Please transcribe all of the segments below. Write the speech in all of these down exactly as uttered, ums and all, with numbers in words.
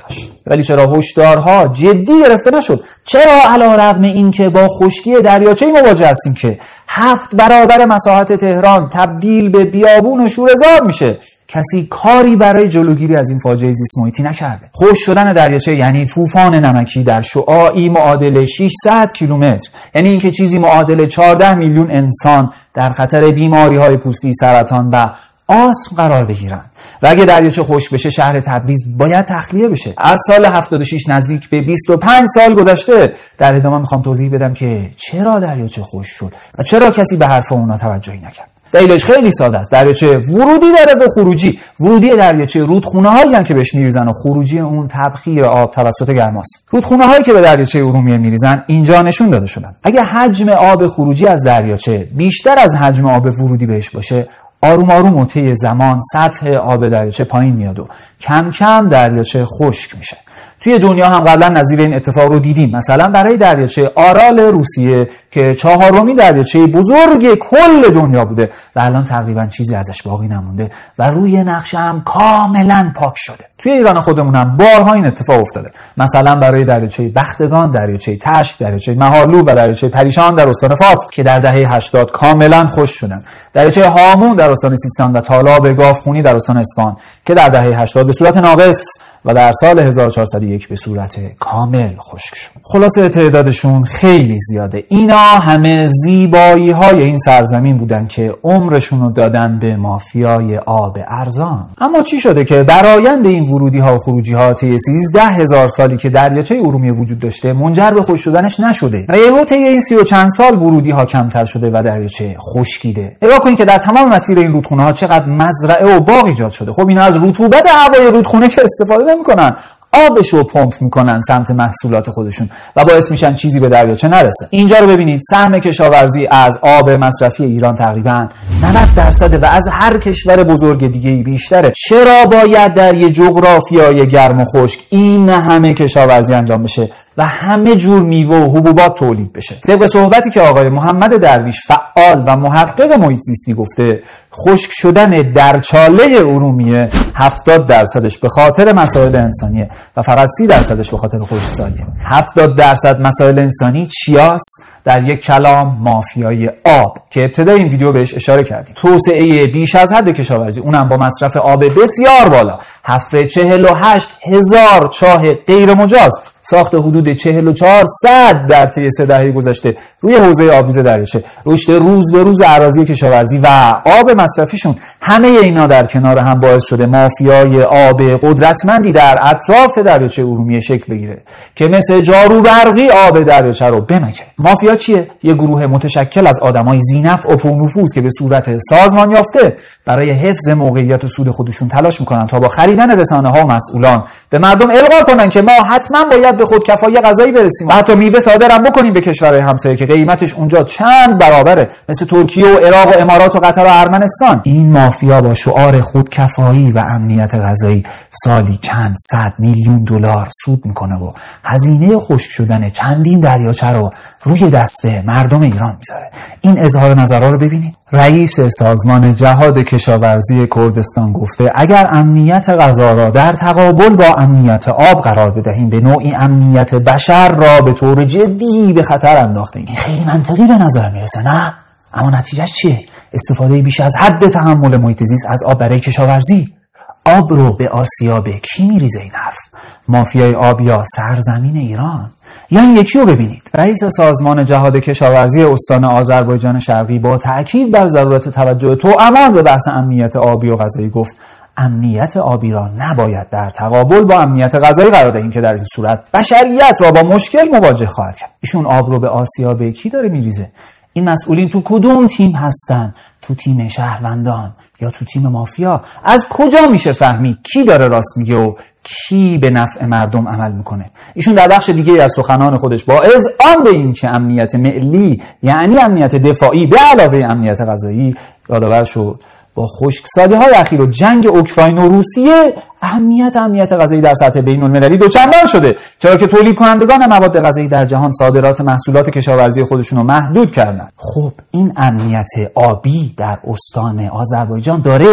داشت. ولی چرا هشدارها جدی گرفته نشد؟ چرا علیرغم اینکه با خشکی دریاچه مواجه هستیم که هفت برابر مساحت تهران تبدیل به بیابون و شوره‌زار میشه، کسی کاری برای جلوگیری از این فاجعه زیست محیطی نکرده؟ خشک شدن دریاچه یعنی طوفان نمکی در شعاعی معادل ششصد کیلومتر، یعنی اینکه چیزی معادل چهارده میلیون انسان در خطر بیماری‌های پوستی، سرطان و آسم قرار بگیرن. و اگه دریاچه خشک بشه، شهر تبریز باید تخلیه بشه. از سال هفتاد و شش نزدیک به بیست و پنج سال گذشته. در ادامه میخوام توضیح بدم که چرا دریاچه خشک شد و چرا کسی به حرف اونا توجهی نکرد. دلیلش خیلی ساده است. دریاچه ورودی داره و خروجی. ورودی دریاچه رودخونه‌هایی هستند که بهش میریزن و خروجی اون تبخیر آب توسط گرماست. رودخونه‌هایی که به دریاچه ارومیه میریزن اینجا نشون داده شدن. اگه حجم آب خروجی از دریاچه بیشتر از حجم آب ورودی بهش باشه، آروم آروم و طی زمان سطح آب دریاچه پایین میاد و کم کم دریاچه خشک میشه. توی دنیا هم قبلا نظیر این اتفاق رو دیدیم. مثلا برای دریاچه آرال روسیه که چهارمین دریاچه بزرگ کل دنیا بوده و الان تقریبا چیزی ازش باقی نمونده و روی نقشه هم کاملا پاک شده. توی ایران خودمون هم بارها این اتفاق افتاده. مثلا برای دریاچه بختگان، دریاچه تشک، دریاچه مهارلو و دریاچه پریشان در استان فاس که در دهه هشتاد کاملا خشک شدن. دریاچه هامون در استان سیستان و تالاب گاوخونی در استان اصفهان که در دهه هشتاد به صورت ناقص و در سال هزار و چهارصد و یک به صورت کامل خشک شد. خلاصه تعدادشون خیلی زیاده. اینا همه زیبایی های این سرزمین بودن که عمرشون رو دادن به مافیای آب ارزان. اما چی شده که برآیند این ورودی ها و خروجی ها طی سیزده هزار سالی که دریاچه ارومیه وجود داشته منجر به خشک شدنش نشده و یهو طی این سی و چند سال ورودی ها کمتر شده و دریاچه خشکیده؟ نگاه کنید که در تمام مسیر این رودخونه ها چقدر مزرعه و باغ ایجاد شده. خب اینا از رطوبت هوای رودخونه که استفاده نمی‌کنن، آبش رو پمپ میکنن سمت محصولات خودشون و باعث میشن چیزی به دریاچه نرسه. اینجا رو ببینید، سهم کشاورزی از آب مصرفی ایران تقریباً نود درصد و از هر کشور بزرگ دیگه‌ای بیشتره. چرا باید در یه جغرافیای گرم و خشک این همه کشاورزی انجام بشه و همه جور میوه و حبوبات تولید بشه؟ طبق صحبتی که آقای محمد درویش فعال و محقق محیط زیستی گفته، خشک شدن درچاله ارومیه هفتاد درصدش به خاطر مسائل انسانیه و فقط سی درصدش به خاطر خشکسالیه. هفتاد درصد مسائل انسانی چیاست؟ در یک کلام مافیای آب که ابتدای این ویدیو بهش اشاره کردیم. توسعه بیش از حد کشاورزی، اونم با مصرف آب بسیار بالا، حفر چهل و هشت هزار چاه غیر مجاز، ساخت حدود چهل و چهار صد در طی سه دهه گذشته روی حوزه آبریز دریاچه، رشد روز به روز اراضی کشاورزی و آب مصرفیشون، همه اینا در کنار هم باعث شده مافیای آب قدرتمندی در اطراف دریاچه ارومیه شکل بگیره که مثل جارو برقی آب دریاچه رو بمکه. مافیا چیه؟ یه گروه متشکل از آدمای ذی‌نفع و پرنفوذ که به صورت سازمان یافته برای حفظ موقعیت و سود خودشون تلاش میکنن تا با خریدن رسانه‌ها و مسئولان به مردم القا کنن که ما حتما باید به خودکفایی غذایی برسیم و حتی میوه صادر هم بکنیم به کشورهای همسایه که قیمتش اونجا چند برابره، مثل ترکیه و عراق و امارات و قطر و ارمنستان. این مافیا با شعار خودکفایی و امنیت غذایی سالی چند صد میلیون دلار سود میکنه و هزینه خشک شدن چندین دریاچه رو روی دست مردم ایران میذاره. این اظهار نظرها رو ببینید. رئیس سازمان جهاد کشاورزی کردستان گفته اگر امنیت غذا را در تقابل با امنیت آب قرار بدهیم، به نوعی امنیت بشر را به طور جدی به خطر انداخته ایم. این خیلی منطقی به نظر میرسه، نه؟ اما نتیجهش چیه؟ استفاده بیش از حد تحمل محیط زیست از آب برای کشاورزی. آب رو به آسیا به کی میریزه این حرف؟ مافیای آب یا سرزمین ایران؟ یا این یکی رو ببینید. رئیس سازمان جهاد کشاورزی استان آذربایجان شرقی با تأکید بر ضرورت توجه توامان به بحث امنیت آبی و غذایی گفت امنیت آبی را نباید در تقابل با امنیت غذایی قرار دهیم که در این صورت بشریت را با مشکل مواجه خواهد کرد. ایشون آب رو به آسیا به کی داره میریزه؟ این مسئولین تو کدوم تیم هستن؟ تو تیم شهروندان یا تو تیم مافیا؟ از کجا میشه فهمید کی داره راست میگه و کی به نفع مردم عمل میکنه؟ ایشون در بخش دیگه از سخنان خودش با اذعان به این که امنیت ملی یعنی امنیت دفاعی به علاوه امنیت غذایی یادآور شد با خشکسالی‌های اخیر و جنگ اوکراین و روسیه اهمیت امنیت غذایی در سطح بین‌المللی دوچندان شده، چرا که تولید کنندگان مواد غذایی در جهان صادرات محصولات کشاورزی خودشون رو محدود کردن. خب این امنیت آبی در استان آذربایجان داره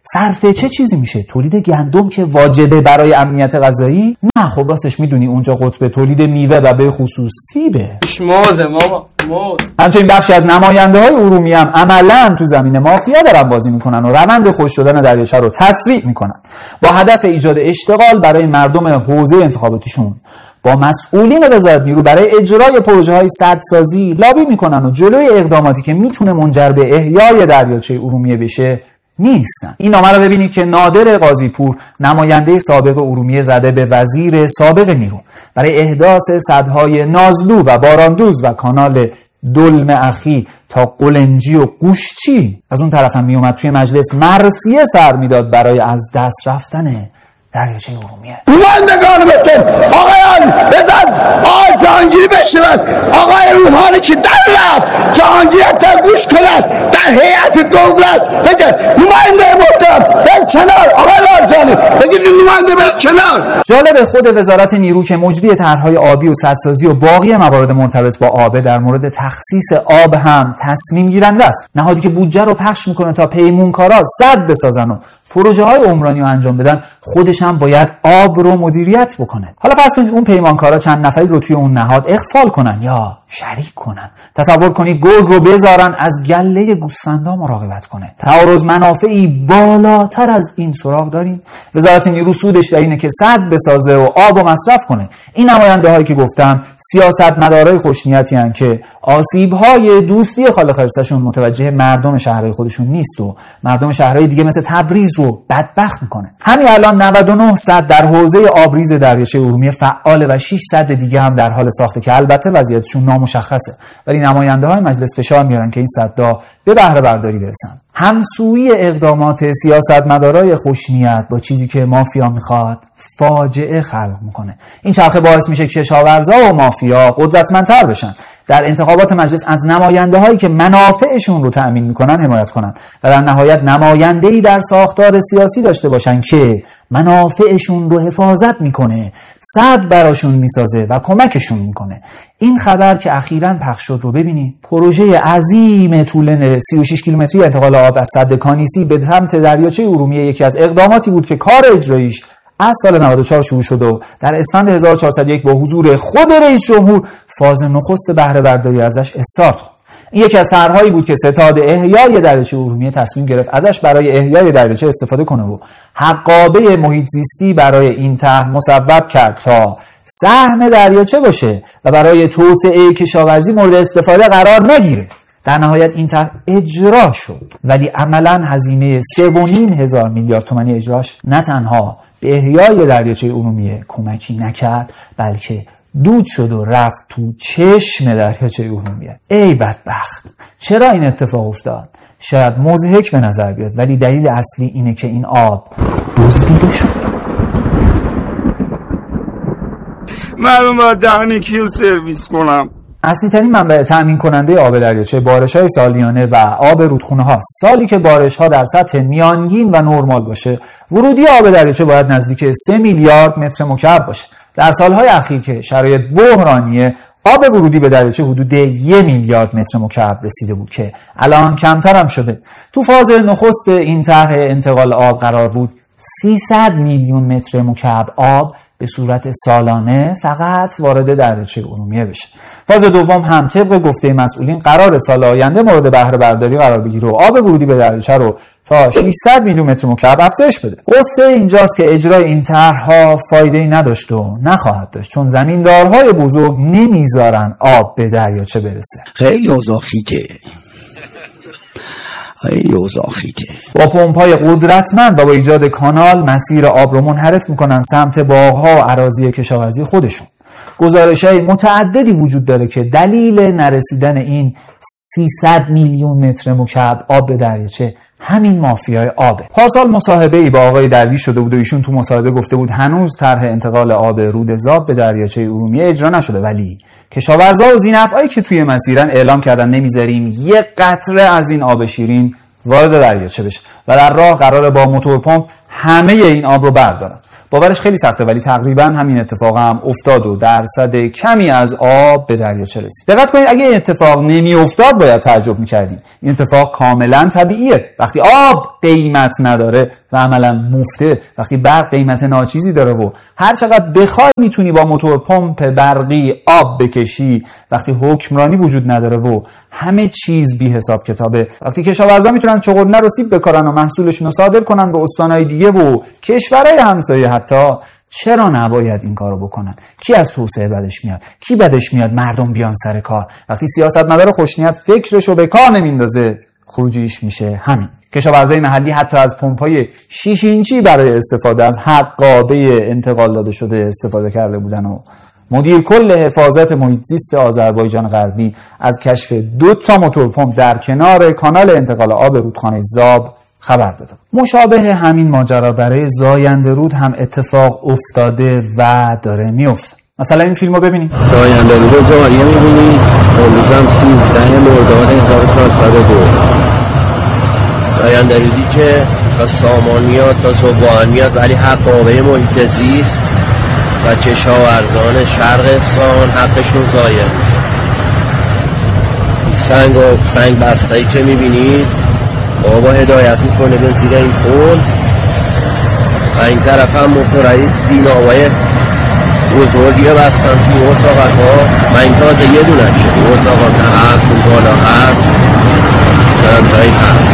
صرف چه چیزی میشه؟ تولید گندم که واجبه برای امنیت غذایی؟ نه خب راستش میدونی اونجا قطب تولید میوه و به خصوص سیبه. موزه ماما موز. همچنین بخشی از نماینده های ارومیه هم عملاً تو زمین مافیا دارن بازی میکنن و روند خشک شدن دریاچه رو تسریع میکنن با هدف ایجاد اشتغال برای مردم حوزه انتخاباتیشون. با مسئولین وزارت نیرو برای اجرای پروژه های سدسازی لابی میکنن و جلوی اقداماتی که میتونه منجر به احیای دریاچه ارومیه بشه نیستن. این نامه رو ببینید که نادر قاضی پور نماینده سابق ارومیه زده به وزیر سابق نیرو برای احداث سدهای نازلو و باراندوز و کانال دلم اخی تا قلنجی و قوشچی. از اون طرف هم میومد توی مجلس مرثیه سر میداد برای از دست رفتن دریاچه ارومیه. نمایندگان بتون آقایان بزن آقای جهانگیری بشنود، آقای روحانی که در رفت جهانگیری تا گوش کند در هیئت دولت بگه نماینده محترم بل کنار، آقای لارجانی بگید نماینده بل کنار. جالب خود وزارت نیرو که مجری طرح‌های آبی و سدسازی و باقی موارد مرتبط با آب در مورد تخصیص آب هم تصمیم گیرنده است. نهادی که بودجه رو پخش میکنه تا پیمونکارا سد بسازن و پروژه های عمرانی رو انجام بدن، خودش هم باید آب رو مدیریت بکنه. حالا فرض کنید اون پیمانکارا چند نفری رو توی اون نهاد اخفال کنن یا شریک کنن. تصور کنید گرگ رو بذارن از گله گوسفندا مراقبت کنه. تعارض منافعی بالاتر از این سراغ دارین؟ وزارت نیرو سودش در اینه که سد بسازه و آب رو مصرف کنه. این نماینده هایی که گفتم سیاستمدارای خوشنیتی ان که آسیب های دوستی خالق خرسشون متوجه مردم شهرهای خودشون نیست و مردم شهرهای دیگه مثل تبریز رو بدبخت میکنه. همین الان نود و نه سد در حوزه آبریز دریاچه ارومیه فعال و شش سد دیگه هم در حال ساخته که البته وضعیتشون نامشخصه، ولی نماینده های مجلس فشار میارن که این سدها به بهره برداری برسن. همسویی اقدامات سیاستمدارای خوشنیت با چیزی که مافیا میخواد فاجعه خلق میکنه. این چرخه باعث میشه که کشاورزا و مافیا قدرتمندتر بشن، در انتخابات مجلس از نماینده هایی که منافعشون رو تأمین میکنن حمایت کنن و در نهایت نماینده‌ای در ساختار سیاسی داشته باشن که منافعشون رو حفاظت میکنه، سد براشون میسازه و کمکشون میکنه. این خبر که اخیراً پخش شد رو ببینید. پروژه عظیم طول سی و شش کیلومتری انتقال آب از سد کانیسی به سمت دریاچه ارومیه یکی از اقداماتی بود که کار اجراییش از سال نود و چهار شروع شده و در اسفند هزار و چهارصد و یک با حضور خود رئیس جمهور فاز نخست بهره برداری ازش استارت خورد. این یکی از طرحهایی بود که ستاد احیای دریاچه ارومیه تصمیم گرفت ازش برای احیای دریاچه استفاده کنه و حقابه محیط زیستی برای این طرح مصوب کرد تا سهم دریاچه باشه و برای توسعه کشاورزی مورد استفاده قرار نگیره. در نهایت این طرح اجرا شد، ولی عملاً هزینه سه و نیم هزار میلیارد تومانی اجراش نه تنها به احیای دریاچه ارومیه کمکی نکرد، بلکه دود شد و رفت تو چشم دریاچه ارومیه. ای بدبخت، چرا این اتفاق افتاد؟ شاید مضحک به نظر بیاد، ولی دلیل اصلی اینه که این آب دزدیده شد. من باید دهنی کیو سرویس کنم. اصلی ترین منبع تامین کننده آب دریاچه بارش‌های سالیانه و آب رودخونه هاست. سالی که بارش‌ها در سطح میانگین و نرمال باشه، ورودی آب دریاچه باید نزدیک سه میلیارد متر مکعب باشه. در سالهای اخیر که شرایط بحرانیه، آب ورودی به دریاچه حدود یک میلیارد متر مکعب رسیده بود که الان کمتر هم شده. تو فاز نخست این طرح انتقال آب قرار بود سیصد میلیون متر مکعب آب به صورت سالانه فقط وارد دریاچه ارومیه بشه. فاز دوم هم طبق گفته مسئولین قرار سال آینده مورد بهره برداری قرار بگیره و آب ورودی به دریاچه رو تا ششصد میلیون متر مکعب افزایش بده. قصه اینجاست که اجرای این طرح‌ها فایده‌ای نداشت و نخواهد داشت، چون زمیندارهای بزرگ نمیذارن آب به دریاچه برسه. خیلی اوضاع خیته. خیلی اوضاع خیته. با پمپ‌های قدرتمند و با ایجاد کانال مسیر آب رو منحرف میکنن سمت باغ‌ها و اراضی کشاورزی خودشون. گزارش‌های متعددی وجود داره که دلیل نرسیدن این سیصد میلیون متر مکعب آب به دریاچه همین مافیای آبه. پارسال مصاحبه‌ای با آقای درویش شده بود و ایشون تو مصاحبه گفته بود هنوز طرح انتقال آب رودزاب به دریاچه ارومیه اجرا نشده، ولی کشاورزا و ذی‌نفعایی که توی مسیرن اعلام کردن نمیذاریم یک قطره از این آب شیرین وارد دریاچه بشه و در راه قراره با موتور پمپ همه این آب رو بردارن. باورش خیلی سخته ولی تقریبا همین اتفاق هم افتاد و درصد کمی از آب به دریاچه رسید. دقت کنید اگه این اتفاق نمی افتاد باید تعجب می‌کردیم. این اتفاق کاملا طبیعیه. وقتی آب قیمت نداره و عملا مفته، وقتی برق قیمت ناچیزی داره و هر چقدر بخوای میتونی با موتور پمپ برقی آب بکشی، وقتی حکمرانی وجود نداره و همه چیز بی حساب کتابه، وقتی کشاورزا میتونن چغندر رو سیب بکارن و محصولشون رو صادر کنن به استانهای دیگه و کشورهای همسایه، حتی چرا نباید این کارو بکنن؟ کی از توسعه بدش میاد؟ کی بدش میاد مردم بیان سر کار؟ وقتی سیاستمدار خوشنیت فکرشو به کار نمیندازه، خروجیش میشه همین. کشاورزای محلی حتی از پمپ‌های شش اینچی برای استفاده از حقابه انتقال داده شده استفاده کرده بودن و مدیر کل حفاظت محیط زیست آذربایجان غربی از کشف دو تا موتور پمپ در کنار کانال انتقال آب رودخانه زاب خبر داده. مشابه همین ماجرا برای زاینده رود هم اتفاق افتاده و داره میفته. مثلا این فیلمو ببینید. زاینده رود زاریه میبینید. امروز هم سیزده مرداد هزار و چهارصد و دو. زاینده رودی که تا سامان میاد تا زبان میاد ولی حقابه محیط زیست و کشاورزان شرق اصفهان حقشون ضایع میشه. این سنگ و سنگ بسته‌ای که میبینید بابا هدایت میکنه به زیر این پل و این طرف هم موتورهای دیناوای بزرگی بستن توی اتاقت ها و این تازه یه دونه شد. این اتاقات هست، اون بالا هست، سرندهایی هست.